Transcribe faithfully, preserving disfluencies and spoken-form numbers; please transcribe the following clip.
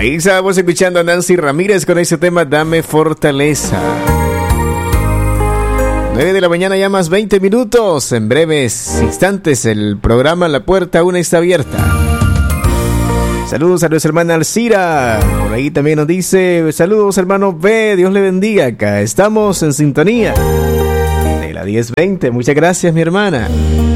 Ahí estábamos escuchando a Nancy Ramírez con ese tema Dame Fortaleza. nueve de la mañana ya más veinte minutos. En breves instantes el programa La Puerta Aún Está Abierta. Saludos a nuestra hermana Alcira. Por ahí también nos dice: saludos hermano B, Dios le bendiga. Acá estamos en sintonía de la diez veinte. Muchas gracias mi hermana.